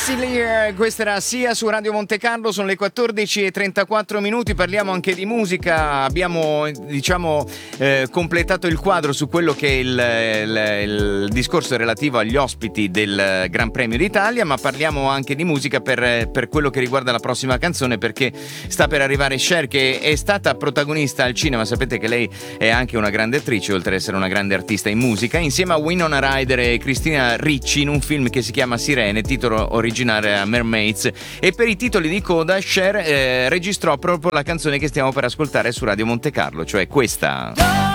Still, questa era Sia su Radio Monte Carlo, sono le 14:34 minuti, parliamo anche di musica, abbiamo completato il quadro su quello che è il discorso relativo agli ospiti del Gran Premio d'Italia, ma parliamo anche di musica per quello che riguarda la prossima canzone, perché sta per arrivare Cher, che è stata protagonista al cinema. Sapete che lei è anche una grande attrice, oltre ad essere una grande artista in musica, insieme a Winona Ryder e Christina Ricci in un film che si chiama Sirene, titolo originale a Mermaids, e per i titoli di coda Cher registrò proprio la canzone che stiamo per ascoltare su Radio Monte Carlo, cioè questa.